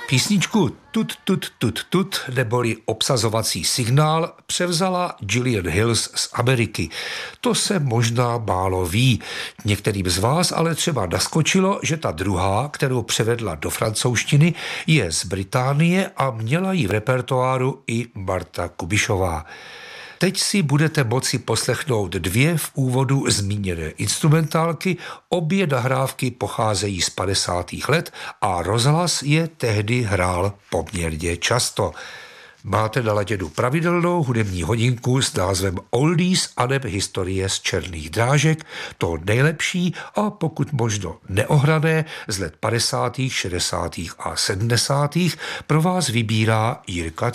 Písničku Tut, tut, tut, tut, neboli obsazovací signál, převzala Gillian Hills z Ameriky. To se možná málo ví. Některým z vás ale třeba naskočilo, že ta druhá, kterou převedla do francouzštiny, je z Británie a měla ji v repertoáru i Marta Kubišová. Teď si budete moci poslechnout dvě v úvodu zmíněné instrumentálky, obě nahrávky pocházejí z 50. let a rozhlas je tehdy hrál poměrně často. Máte naladěnu pravidelnou hudební hodinku s názvem Oldies aneb historie z černých drážek, to nejlepší a pokud možno neohrané z let 50., 60. a 70. pro vás vybírá Jirka